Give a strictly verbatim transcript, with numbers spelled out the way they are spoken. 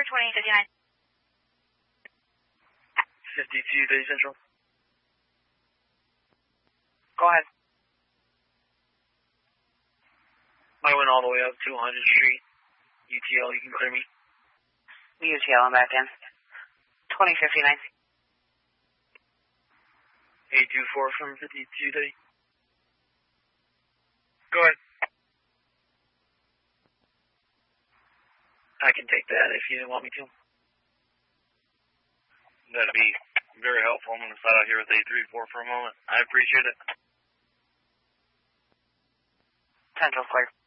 twenty fifty-nine. fifty-two thirty Central. Go ahead. I went all the way up to one hundredth Street. U T L, you can clear me. U T L, I'm back in. twenty fifty-nine. eight two four from fifty-two thirty. Go ahead. I can take that if you want me to. That'd be very helpful. I'm going to slide out here with eight three four for a moment. I appreciate it. Central clear.